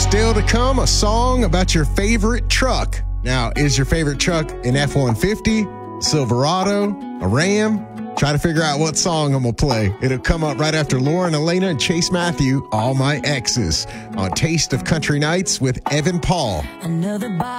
Still to come, a song about your favorite truck. Now, is your favorite truck an F-150, Silverado, a Ram? Try to figure out what song I'm going to play. It'll come up right after Lauren, Elena, and Chase Matthew, All My Exes, on Taste of Country Nights with Evan Paul. Another